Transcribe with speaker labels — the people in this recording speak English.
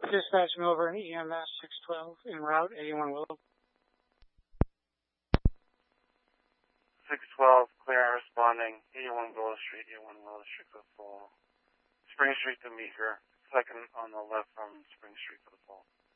Speaker 1: Dispatch me over an EMS 612 en route, 81 Willow.
Speaker 2: 612, clear and responding, 81 Willow Street, 81 Willow Street for the full. Spring Street to Meeker, second on the left from Spring Street for the full.